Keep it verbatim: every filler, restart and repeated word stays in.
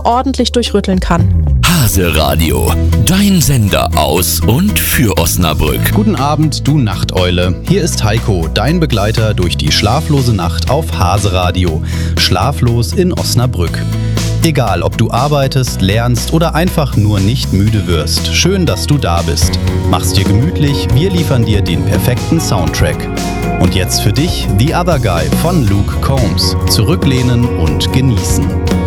ordentlich durchrütteln kann. Hase Radio, dein Sender aus und für Osnabrück. Guten Abend, du Nachteule. Hier ist Heiko, dein Begleiter durch die schlaflose Nacht auf Hase Radio. Schlaflos in Osnabrück. Egal, ob du arbeitest, lernst oder einfach nur nicht müde wirst. Schön, dass du da bist. Mach's dir gemütlich, wir liefern dir den perfekten Soundtrack. Und jetzt für dich The Other Guy von Luke Combs. Zurücklehnen und genießen.